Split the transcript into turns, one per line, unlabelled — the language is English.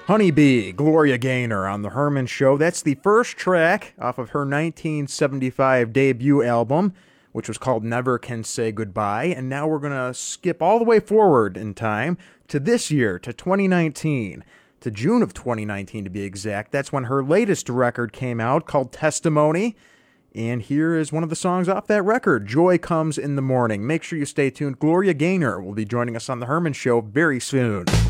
Honeybee, Gloria Gaynor on The Herman Show. That's the first track off of her 1975 debut album, which was called Never Can Say Goodbye. And now we're going to skip all the way forward in time to this year, to 2019, to June of 2019 to be exact. That's when her latest record came out called Testimony. And here is one of the songs off that record, Joy Comes in the Morning. Make sure you stay tuned. Gloria Gaynor will be joining us on The Herman Show very soon.